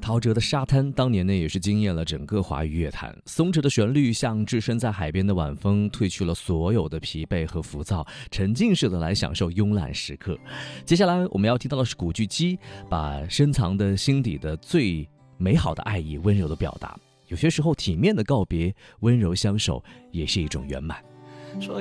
陶喆的《沙滩》当年呢也是惊艳了整个华语乐坛，松弛的旋律像置身在海边的晚风，褪去了所有的疲惫和浮躁，沉浸式的来享受慵懒时刻。接下来我们要听到的是古巨基把深藏的心底的最美好的爱意温柔的表达，有些时候体面的告别，温柔相守也是一种圆满。